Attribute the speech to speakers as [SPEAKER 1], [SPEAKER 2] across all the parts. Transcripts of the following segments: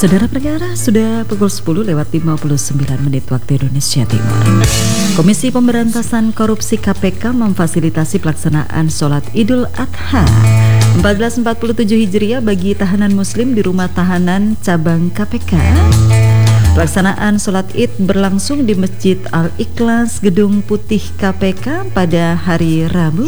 [SPEAKER 1] Saudara pendengar, sudah pukul 10:59 waktu Indonesia Timur. Komisi Pemberantasan Korupsi KPK memfasilitasi pelaksanaan sholat Idul Adha 1447 Hijriah bagi tahanan muslim di rumah tahanan cabang KPK. Pelaksanaan sholat Id berlangsung di Masjid Al-Ikhlas, Gedung Putih KPK pada hari Rabu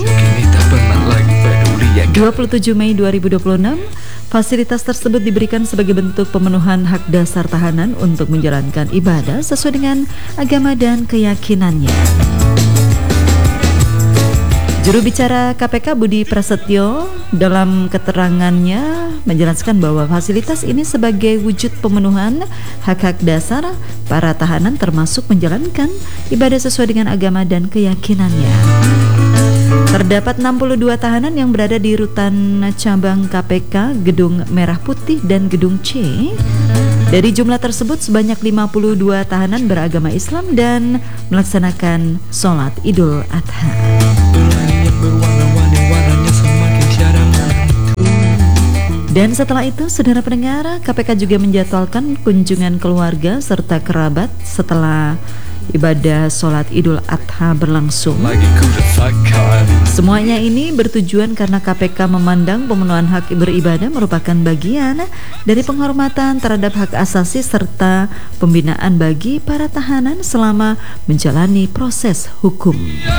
[SPEAKER 1] 27 Mei 2026. Fasilitas tersebut diberikan sebagai bentuk pemenuhan hak dasar tahanan untuk menjalankan ibadah sesuai dengan agama dan keyakinannya. Juru bicara KPK Budi Prasetyo dalam keterangannya menjelaskan bahwa fasilitas ini sebagai wujud pemenuhan hak-hak dasar para tahanan termasuk menjalankan ibadah sesuai dengan agama dan keyakinannya. Terdapat 62 tahanan yang berada di rutan cabang KPK, Gedung Merah Putih dan Gedung C. Dari jumlah tersebut sebanyak 52 tahanan beragama Islam dan melaksanakan sholat Idul Adha. Dan setelah itu, saudara pendengar, KPK juga menjadwalkan kunjungan keluarga serta kerabat setelah ibadah sholat Idul Adha berlangsung. Semuanya ini bertujuan karena KPK memandang pemenuhan hak beribadah merupakan bagian dari penghormatan terhadap hak asasi serta pembinaan bagi para tahanan selama menjalani proses hukum.